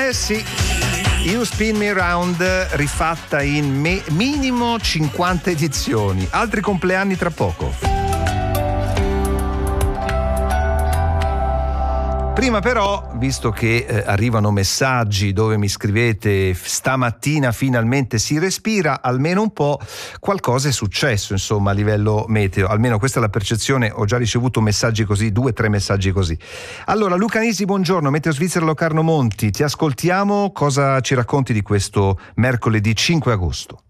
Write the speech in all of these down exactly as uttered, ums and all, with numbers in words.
Eh sì, You Spin Me Round rifatta in me- minimo cinquanta edizioni. Altri compleanni tra poco. Prima però, visto che eh, arrivano messaggi dove mi scrivete stamattina finalmente si respira, almeno un po' qualcosa è successo, insomma, a livello meteo. Almeno questa è la percezione, ho già ricevuto messaggi così, due o tre messaggi così. Allora, Luca Nisi, buongiorno, Meteo Svizzera Locarno Monti, ti ascoltiamo, cosa ci racconti di questo mercoledì cinque agosto?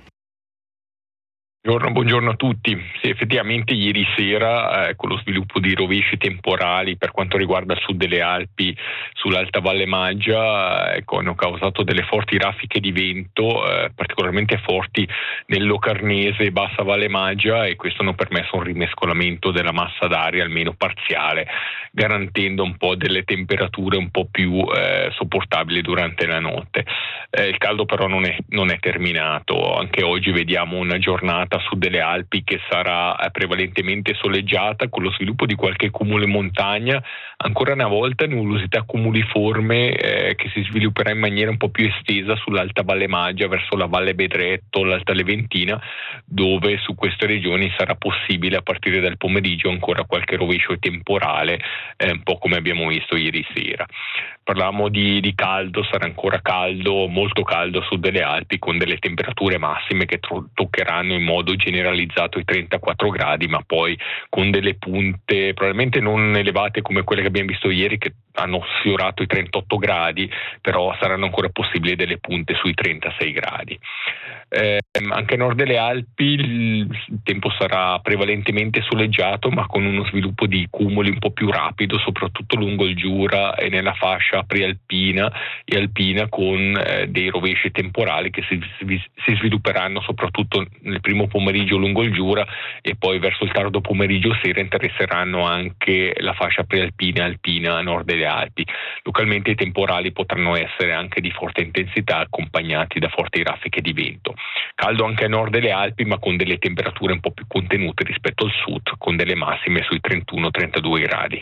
Buongiorno, buongiorno a tutti. Sì, effettivamente ieri sera eh, con lo sviluppo di rovesci temporali per quanto riguarda il sud delle Alpi sull'Alta Valle Maggia eh, ecco, hanno causato delle forti raffiche di vento, eh, particolarmente forti nel Locarnese e Bassa Valle Maggia, e questo hanno permesso un rimescolamento della massa d'aria almeno parziale, garantendo un po' delle temperature un po' più eh, sopportabili durante la notte. Eh, il caldo però non è, non è terminato, anche oggi vediamo una giornata a sud delle Alpi che sarà prevalentemente soleggiata con lo sviluppo di qualche cumulo in montagna, ancora una volta nuvolosità cumuliforme eh, che si svilupperà in maniera un po' più estesa sull'Alta Valle Maggia verso la Valle Bedretto, l'Alta Leventina, dove su queste regioni sarà possibile a partire dal pomeriggio ancora qualche rovescio temporale, eh, un po' come abbiamo visto ieri sera. Parlavamo di, di caldo, sarà ancora caldo, molto caldo a sud delle Alpi, con delle temperature massime che tro- toccheranno in modo generalizzato i trentaquattro gradi, ma poi con delle punte probabilmente non elevate come quelle che abbiamo visto ieri, che hanno sfiorato i trentotto gradi, però saranno ancora possibili delle punte sui trentasei gradi. Eh, anche a nord delle Alpi il tempo sarà prevalentemente soleggiato, ma con uno sviluppo di cumuli un po' più rapido, soprattutto lungo il Giura e nella fascia prealpina e alpina, con eh, dei rovesci temporali che si, si, si svilupperanno soprattutto nel primo pomeriggio lungo il Giura, e poi verso il tardo pomeriggio sera interesseranno anche la fascia prealpina e alpina a nord delle Alpi. Localmente i temporali potranno essere anche di forte intensità, accompagnati da forti raffiche di vento. Caldo anche a nord delle Alpi, ma con delle temperature un po' più contenute rispetto al sud, con delle massime sui trentuno trentadue gradi.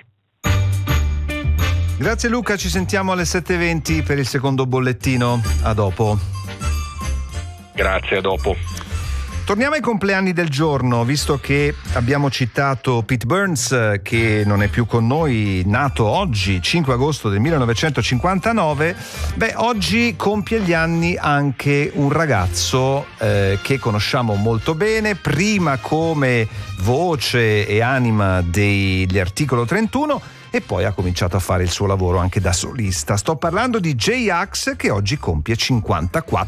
Grazie Luca, ci sentiamo alle sette e venti per il secondo bollettino. A dopo. Grazie, a dopo. Torniamo ai compleanni del giorno, visto che abbiamo citato Pete Burns, che non è più con noi, nato oggi, cinque agosto del millenovecentocinquantanove. Beh, oggi compie gli anni anche un ragazzo eh, che conosciamo molto bene, prima come voce e anima degli Articolo trentuno, e poi ha cominciato a fare il suo lavoro anche da solista. Sto parlando di J-Ax, che oggi compie cinquantaquattro